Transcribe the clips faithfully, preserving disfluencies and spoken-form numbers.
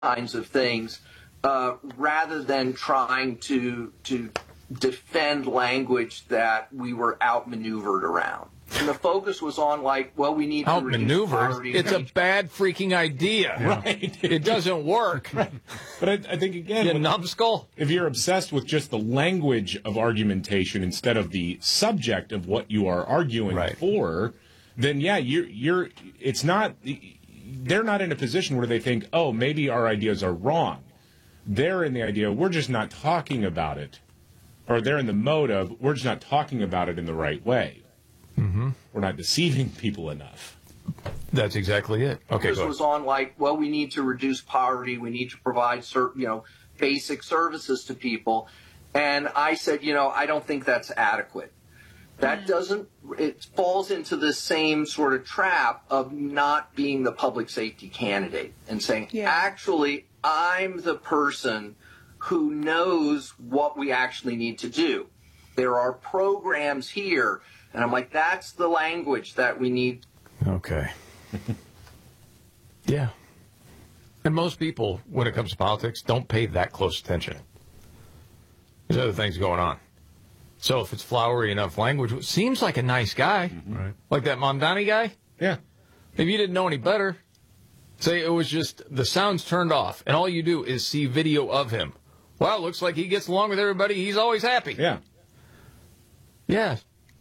kinds of things, uh, rather than trying to to defend language that we were outmaneuvered around. And the focus was on, like, well, we need to outmaneuvered. It's a bad freaking idea, yeah. Right? It doesn't work. Right. But I, I think again, you numbskull. If you're obsessed with just the language of argumentation instead of the subject of what you are arguing right. for, then yeah, you're you're. It's not. They're not in a position where they think, oh, maybe our ideas are wrong. They're in the idea we're just not talking about it, or they're in the mode of we're just not talking about it in the right way. Mm-hmm. We're not deceiving people enough. That's exactly it. Okay, this was on, like, well, we need to reduce poverty. We need to provide certain, you know, basic services to people. And I said, you know, I don't think that's adequate. That doesn't, it falls into the same sort of trap of not being the public safety candidate and saying, yeah. actually, I'm the person who knows what we actually need to do. There are programs here. And I'm like, that's the language that we need. Okay. Yeah. And most people, when it comes to politics, don't pay that close attention. There's other things going on. So if it's flowery enough language, it seems like a nice guy. Mm-hmm. Right. Like that Mamdani guy. Yeah. If you didn't know any better, say it was just the sound's turned off, and all you do is see video of him. Well, it looks like he gets along with everybody. He's always happy. Yeah. Yeah.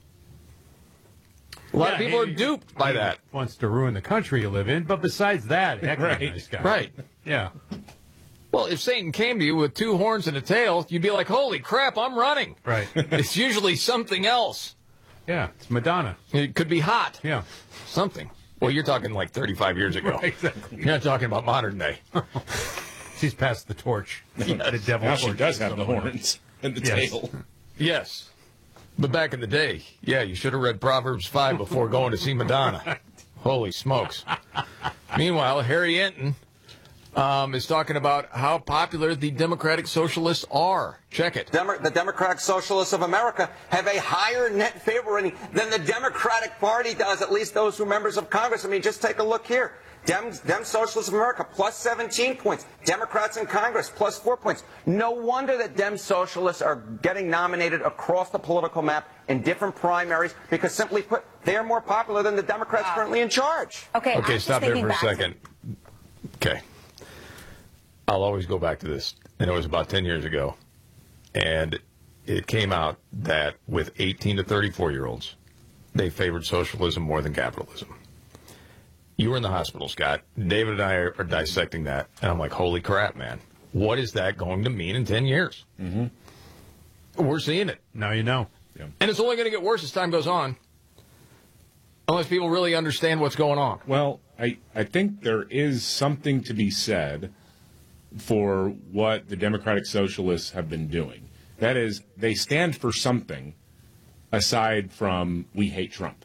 A lot yeah, of people he, are duped by he that. Wants to ruin the country you live in, but besides that, heck, right. nice guy. Right. Yeah. Well, if Satan came to you with two horns and a tail, you'd be like, holy crap, I'm running. Right. It's usually something else. Yeah, it's Madonna. It could be hot. Yeah. Something. Well, you're talking like thirty-five years ago. Right, exactly. You're not talking about modern day. She's passed the torch. Yes. The devil now torch she does have the somewhere. horns and the yes. tail. Yes. But back in the day, yeah, you should have read Proverbs five before going to see Madonna. Holy smokes. Meanwhile, Harry Enton um, is talking about how popular the Democratic Socialists are. Check it. Demo- the Democratic Socialists of America have a higher net favor rating than the Democratic Party does, at least those who are members of Congress. I mean, just take a look here. Dem, Dem Socialists of America, plus seventeen points. Democrats in Congress, plus four points. No wonder that Dem Socialists are getting nominated across the political map in different primaries, because simply put, they are more popular than the Democrats wow. currently in charge. Okay, okay stop there for a second. To... Okay. I'll always go back to this. And it was about ten years ago. And it came out that with eighteen to thirty-four-year-olds, they favored socialism more than capitalism. You were in the hospital, Scott. David and I are, are dissecting that. And I'm like, holy crap, man. What is that going to mean in ten years? Mm-hmm. We're seeing it. Now you know. Yeah. And it's only going to get worse as time goes on. Unless people really understand what's going on. Well, I, I think there is something to be said for what the Democratic Socialists have been doing. That is, they stand for something aside from we hate Trump.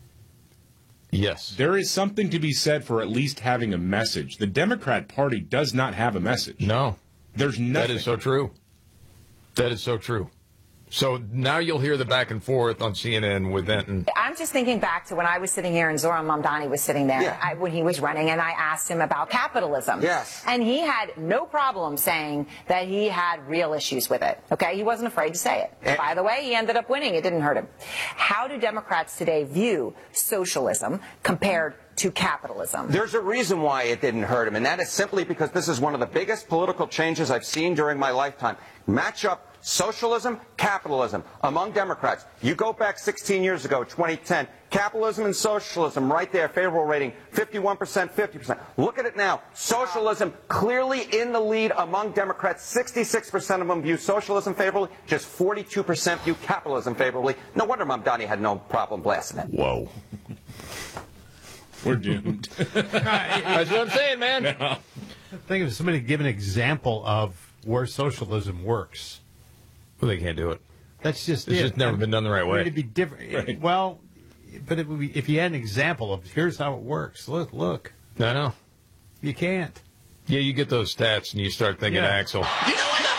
Yes. There is something to be said for at least having a message. The Democrat Party does not have a message. No. There's nothing. That is so true. That is so true. So now you'll hear the back and forth on C N N with Enton. I'm just thinking back to when I was sitting here and Zoran Mamdani was sitting there yeah. I, when he was running, and I asked him about capitalism. Yes. And he had no problem saying that he had real issues with it. Okay? He wasn't afraid to say it. And by the way, he ended up winning. It didn't hurt him. How do Democrats today view socialism compared to capitalism? There's a reason why it didn't hurt him, and that is simply because this is one of the biggest political changes I've seen during my lifetime. Match up socialism, capitalism among Democrats. You go back sixteen years ago, twenty ten, capitalism and socialism right there, favorable rating, fifty-one percent, fifty percent. Look at it now. Socialism clearly in the lead among Democrats. sixty-six percent of them view socialism favorably, just forty-two percent view capitalism favorably. No wonder Mamdani had no problem blasting it. Whoa. We're doomed. That's what I'm saying, man. No. Think of somebody give an example of where socialism works. Well, they can't do it. That's just It's it. just never I mean, been done the right way. It'd be different. Right. Well, but it would be, if you had an example of here's how it works. Look, look. I know. You can't. Yeah, you get those stats and you start thinking, Yeah. Axel. You know what?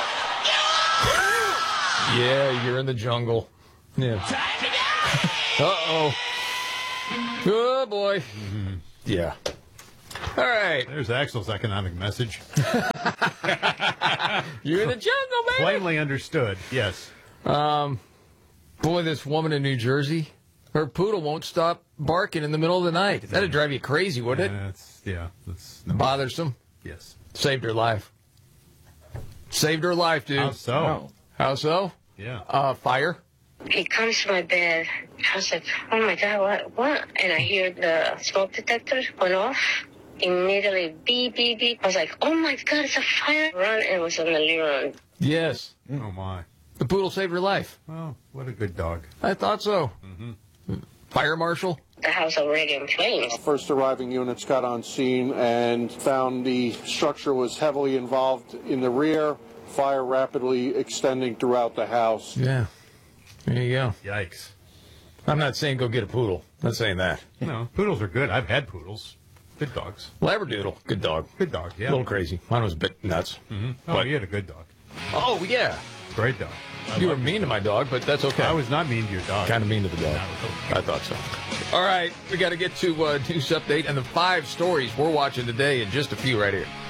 Yeah, you're in the jungle. Yeah. Uh-oh. Oh, boy. Mm-hmm. Yeah. All right. There's Axel's economic message. You're in the jungle, man. Plainly understood, yes. Um, boy, this woman in New Jersey, her poodle won't stop barking in the middle of the night. That'd drive you crazy, wouldn't it? Yeah, that's, yeah, that's Bothersome. yes. Saved her life. Saved her life, dude. How so? Oh. How so? Yeah. Uh, fire. He comes to my bed. I was like, oh my God, what, what? And I hear the smoke detector went off. Immediately, beep, beep, beep. I was like, oh my God, it's a fire. Run, and it was on the living room. Yes. Oh, my. The poodle saved her life. Well, what a good dog. I thought so. Mm-hmm. Fire marshal. The house already in flames. First arriving units got on scene and found the structure was heavily involved in the rear, fire rapidly extending throughout the house. Yeah. There you go. Yikes. I'm not saying go get a poodle. Not saying that. No, poodles are good. I've had poodles. Good dogs. Labradoodle. Good dog. Good dog, yeah. A little crazy. Mine was a bit nuts. Mm-hmm. Oh, But- you had a good dog. Oh, yeah. Great dog. I You were love mean to my dog, but that's okay. I was not mean to your dog. kind of mean to the dog. I thought so. All right. We got to get to uh, news update and the five stories we're watching today in just a few right here.